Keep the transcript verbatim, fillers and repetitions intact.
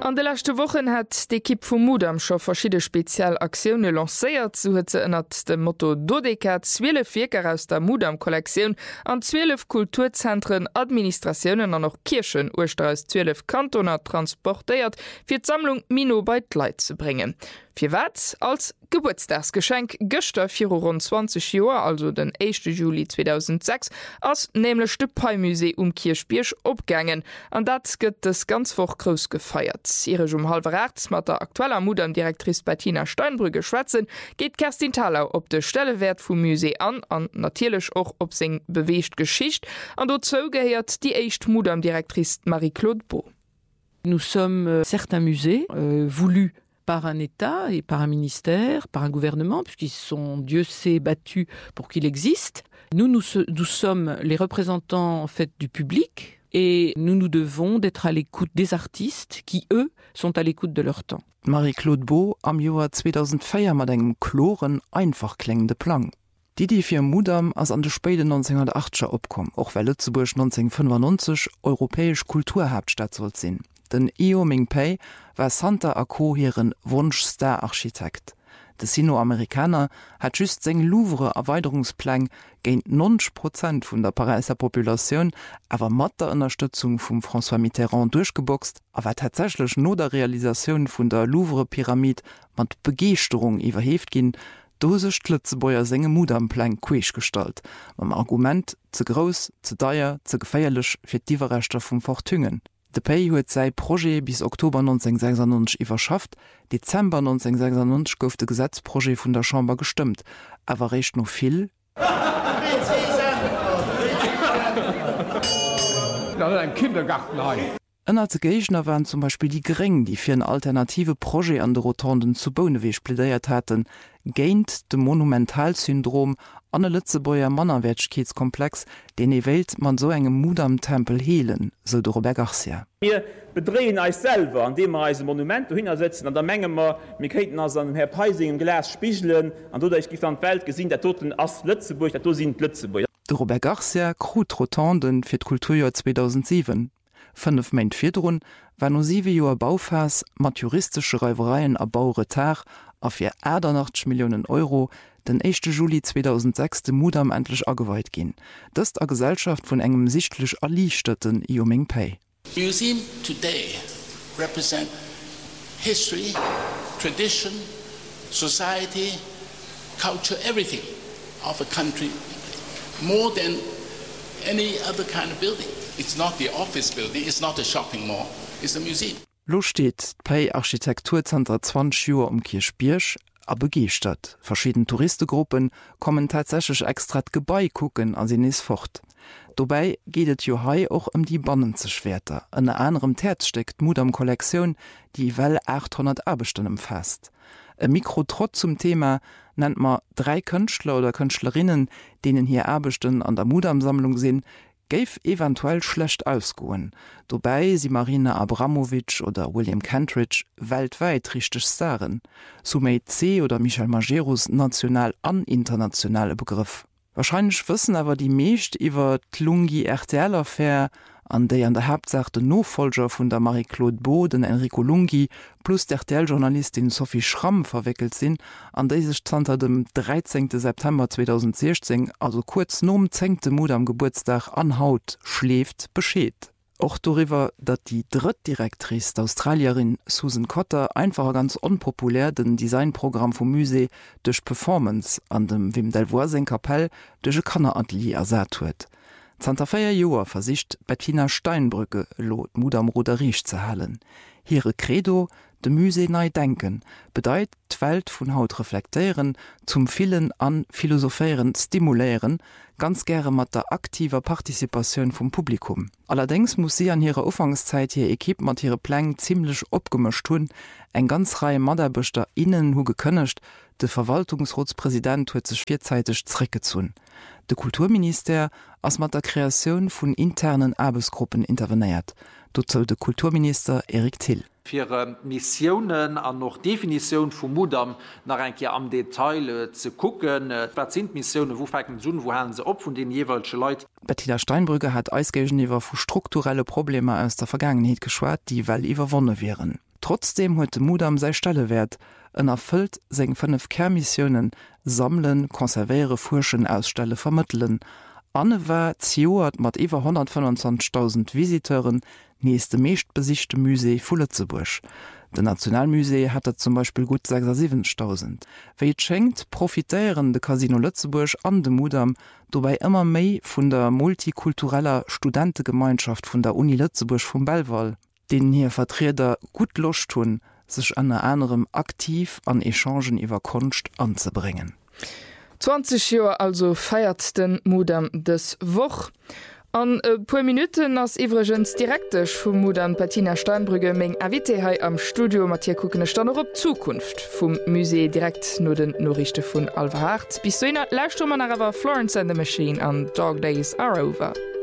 An de letzte Wochen hat d'Equipe vum Mudam schon verschiedene Spezialaktionen lancéiert, so hat sie ënnert dem Motto Dodeka zwölf Werker aus der Mudam-Kollektion an zwölf Kulturzentren, Administrationen an noch Kirchen aus zwölf Kantoner transportiert, fir die Sammlung Mino bei Leiit zu bringen. Für wat? Als Geburtstagsgeschenk gestern für rund zwanzig Jahre, also den ersten Juli zweitausendsechs, als nämlich das Pai-Museum Kirchbirch abgegangen. Und das wird das ganz Woche groß gefeiert. Ihre um halb acht mit der aktuellen Mudam-Direktrice Bettina Steinbrügge schwätzen, geht Kerstin Thalau ob den Stellenwert vom Museum an und natürlich auch ob seine bewegte Geschichte. Und dazu gehört die erste Mudam-Direktrice Marie-Claude Beau. Nous sommes euh, certains musées euh, voulus par un État et par un ministère, par un gouvernement, puisqu'ils sont, Dieu sait, battus pour qu'il existe. Nous, nous, nous sommes les représentants en fait, du public et nous nous devons d'être à l'écoute des artistes qui, eux, sont à l'écoute de leur temps. Marie-Claude Beau am Joar zweitausendvier mat engem kloren, einfach klingende Plan. Die Idee fir Mudam ass an de späte neunzehnhundertachtziger opkom, och well Lützeburg neunzehnhundertfünfundneunzig europäesch Kulturhauptstadt soll sinn. Den Eo Ming-Pei war Santa Ako hieren Wunsch-Star-Architekt. De Sino-Amerikaner hat just seng Louvre-Erweiterungsplan géint neunzig Prozent vun der Pariser Population awer mat der Unterstützung vum François Mitterrand durchgeboxt, awer tatsächlich no der Realisation vun der Louvre-Pyramid mat Begeisterung iwwerheft ginn, dosech Lützebäuer senge Mudamplan queech stalt, mam Argument ze gross, ze deier, ze geféierlech fir d'Iwerrechter vum Fortungen. De Pei huet sei Projekt bis Oktober neunzehnhundertsechsundneunzig iwwerschafft, Dezember neunzehnhundertsechsundneunzig gouf de Gesetzprojekt vun der Chamber gestimmt, awer recht noch viel. ein Kindergarten ein. Ennner ze Geichner waren zum Beispiel die Gering, die fir een alternative Projekt an de Rotonden zu Boneweech plädeiert hatten, géint de Monumentalsyndrom an e Lützebäuer Mannerwätschkeetskomplex, den e Welt man so engem Mudam-Tempel heelen, so de Robert Garcia. Wir bedrehen eis selber, an dem wir als Monument hinsetzen, an der Menge wir, wir kriegen als an Herr Peising Glas spiegeln, an du ich an Welt gesehen, der toten as Lützeburg, der sind Lützeburg. De Robert Garcia krut Rotonden fir d Kulturjahr zweitausendsieben. Fünf Meint Firrun war no sieben Joer Baufas mat juristische Räubereien a Bauretard a fir achtzig Millionen Euro den ersten Juli zweitausendsechs de Mudam endlich ageweiht gin. Das a Gesellschaft vun engem sichtlich erlichteten Eo Ming-Pei. Museum today represent history, tradition, society, culture, everything of a country more than any other kind of building. It's not the office building, it's not a shopping mall, it's a museum. Lo steht Pei Architekturzentrum zwanzig Joer um Kirchbirch a Begeestadt. Verschieden Touristengruppen kommen tatsächlich extra Gebäi gucken an sie is fort. Dobei gehtet Jo hai auch um die Bannenzeschwerter. An anderem Terz steckt Mudam-Kollektion, die well achthundert Arbeitsstunden umfasst. Ein Mikrotrott zum Thema nennt man drei Künstler oder Künstlerinnen, denen hier Arbeitsstunden an der Mudam-Sammlung sind, geif eventuell schlecht ausgoen. Dobei sie Marina Abramovic oder William Kentridge weltweit richtig Starren. Sumei C. oder Michel Majerus national an internationale Begriff. Wahrscheinlich wissen aber die meescht iwwer d'Lungi R T L-Affaire, an déi an der Hauptsache de Nofolger vun der Marie-Claude Beau, den Enrico Lungi, plus der R T L-Journalistin Sophie Schramm verwickelt sinn, an déi sech zanter dem dreizehnten September zweitausendsechzehn, also kurz nom zengte Mudam Geburtstag an Haut schläft, beschéet. Och darüber, dat die Drittdirektrice d'Australierin Susan Cotter einfach ganz unpopulär den Designprogramm vom Musee durch Performance an dem Wim Delvoisin Kapell durch e Kanneratelier ersat huet. Zanterfeier Joer versicht Bettina Steinbrügge lot Mudam Roderich zu hallen. Ihre Credo, de Musee nei denken, bedeit d'Welt vun Haut reflektieren, zum Vielen an Philosophieren stimulieren, ganz gerne mat der aktiver Partizipation vom Publikum. Allerdings muss sie an ihrer Ufangszeit ihr Ekip mat ihre Pläne ziemlich opgemischt hun, eng ganz Reihe Maderbüchter innen hu gekönnecht, de Verwaltungsratspräsident huet sich vierzeitig zurückgezogen. De Kulturminister ass mat der Kreation vun internen Arbeitsgruppen interveniert. Dort soll de Kulturminister Erik Thiel. Für Missionen an noch Definition vom Mudam nach ein Jahr am Detail äh, zu gucken, äh, was sind Missionen, wo fangen sie an, wo haben sie ab von den jeweiligen Leuten. Bettina Steinbrügge hat ausgehend über strukturelle Probleme aus der Vergangenheit geschwärzt, die well überwunden wären. Trotzdem huet de Mudam sei Stelle wert, en erfüllt seg fünf Kernmissionen sammeln, konservéiere, furschen, ausstelle, vermitteln. Anne war Zioat mat iwwer hundertfünfundzwanzigtausend Visiteuren nächste meeschtbesichte Musee vu Lützeburg. De Nationalmusee hat zum Beispiel gut sechsundsiebzigtausend. Wéi schenkt profitéieren de Casino Lützeburg an de Mudam, dobei immer méi vun der multikultureller Studentengemeinschaft vun der Uni Lützeburg vum Belval, den hier Vertreter gut locht tun, sich an anderem aktiv an Echangen iwwer Kunst anzubringen. zwanzig Joer also feiert den Mudam des Woch. An e puer Minuten ass iwregens direktech vum Mudam Bettina Steinbrügge még Avitehai am Studio Matthi Kuckene Stanner op Zukunft vum Musee direkt no den Norrichte vun Alverhart. Bis so innner Lächtmmer awer Florence and the Machine an Dog Days are over.